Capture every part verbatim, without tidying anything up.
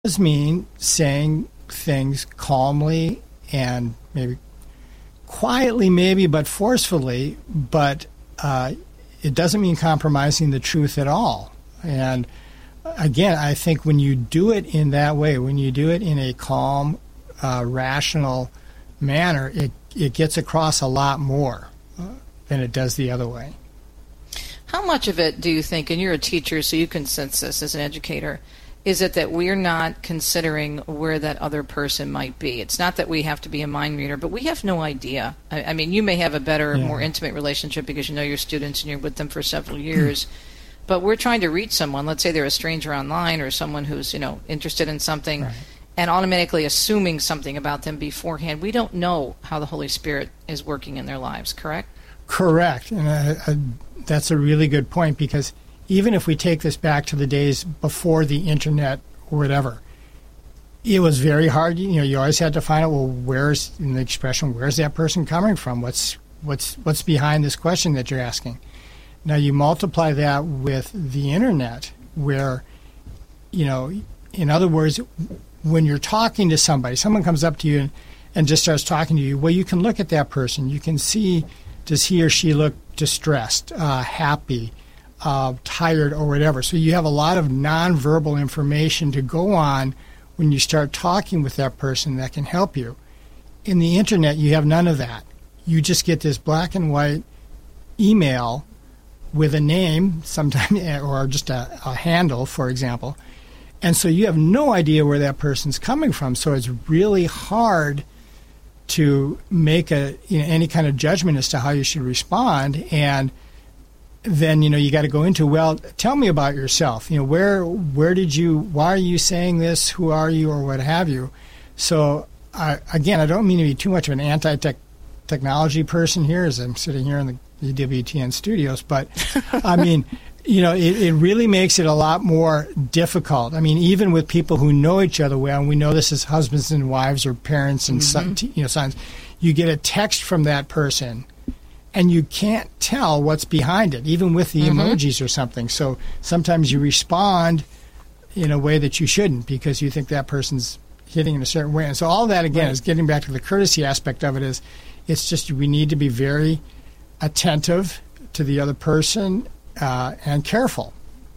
does mean saying things calmly and maybe quietly, maybe, but forcefully, but uh, it doesn't mean compromising the truth at all. And again, I think when you do it in that way, when you do it in a calm, uh, rational manner, it, it gets across a lot more uh, than it does the other way. How much of it do you think, and you're a teacher, so you can sense this as an educator, is it that we're not considering where that other person might be? It's not that we have to be a mind reader, but we have no idea. I, I mean, you may have a better, yeah. more intimate relationship because you know your students and you're with them for several years. But we're trying to reach someone. Let's say they're a stranger online or someone who's, you know, interested in something, right. and automatically assuming something about them beforehand. We don't know how the Holy Spirit is working in their lives, correct? Correct. And uh, uh, that's a really good point, because even if we take this back to the days before the internet or whatever, it was very hard. You know, you always had to find out, well, where's, in the expression, where's that person coming from? What's what's what's behind this question that you're asking? Now you multiply that with the internet, where, you know, in other words, when you're talking to somebody, someone comes up to you and, and just starts talking to you, well, you can look at that person. You can see, does he or she look distressed, uh, happy, Uh, tired, or whatever. So you have a lot of nonverbal information to go on when you start talking with that person that can help you. In the internet, you have none of that. You just get this black and white email with a name, sometimes, or just a, a handle, for example. And so you have no idea where that person's coming from. So it's really hard to make a you know, any kind of judgment as to how you should respond. And then, you know, you got to go into, well, tell me about yourself. You know, where where did you, why are you saying this? Who are you, or what have you? So, uh, again, I don't mean to be too much of an anti-technology person here as I'm sitting here in the E W T N studios, but, I mean, you know, it, it really makes it a lot more difficult. I mean, even with people who know each other well, and we know this as husbands and wives or parents and mm-hmm. son, you know, sons, you get a text from that person, and you can't tell what's behind it, even with the mm-hmm. emojis or something. So sometimes you respond in a way that you shouldn't because you think that person's hitting in a certain way. And so all that, again, right. is getting back to the courtesy aspect of it. Is it's just we need to be very attentive to the other person uh, and careful.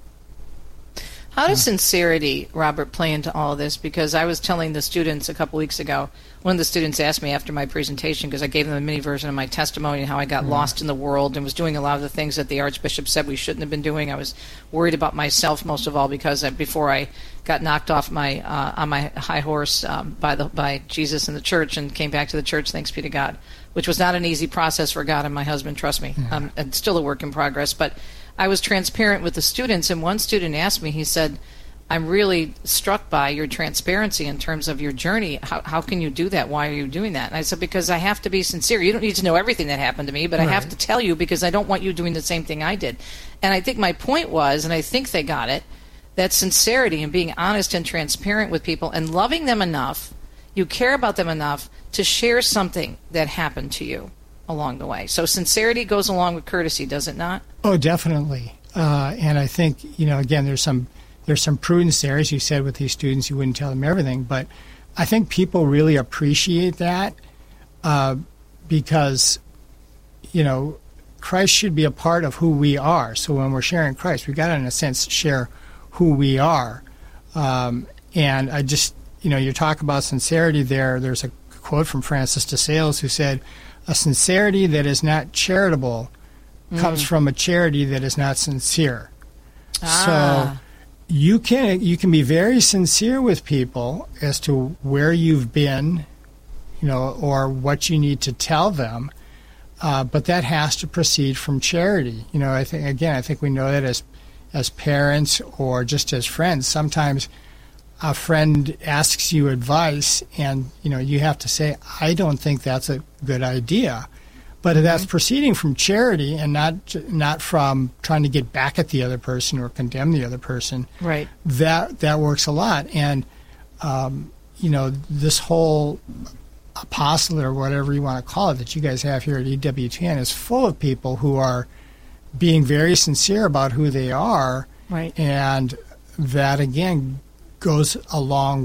How does sincerity, Robert, play into all of this? Because I was telling the students a couple weeks ago, one of the students asked me after my presentation, because I gave them a mini version of my testimony and how I got mm. lost in the world and was doing a lot of the things that the Archbishop said we shouldn't have been doing. I was worried about myself most of all, because I, before I got knocked off my uh, on my high horse um, by the by Jesus and the church and came back to the church, thanks be to God, which was not an easy process for God and my husband, trust me. Mm. Um, it's still a work in progress, but I was transparent with the students, and one student asked me, he said, I'm really struck by your transparency in terms of your journey. How how can you do that? Why are you doing that? And I said, because I have to be sincere. You don't need to know everything that happened to me, but right. I have to tell you because I don't want you doing the same thing I did. And I think my point was, and I think they got it, that sincerity and being honest and transparent with people and loving them enough, you care about them enough to share something that happened to you along the way. So sincerity goes along with courtesy, does it not? Oh, definitely. Uh, and I think, you know, again, there's some there's some prudence there. As you said, with these students, you wouldn't tell them everything. But I think people really appreciate that uh, because, you know, Christ should be a part of who we are. So when we're sharing Christ, we've got to, in a sense, share who we are. Um, and I just, you know, you talk about sincerity there. There's a quote from Francis de Sales who said, a sincerity that is not charitable mm. comes from a charity that is not sincere. Ah. So you can you can be very sincere with people as to where you've been, you know, or what you need to tell them, uh, but that has to proceed from charity. You know, I think again, I think we know that as as parents or just as friends. Sometimes a friend asks you advice, and you know you have to say, "I don't think that's a good idea," but mm-hmm. that's proceeding from charity and not not from trying to get back at the other person or condemn the other person. Right. That that works a lot, and um, you know this whole apostolate or whatever you want to call it that you guys have here at E W T N is full of people who are being very sincere about who they are, right, and that again goes along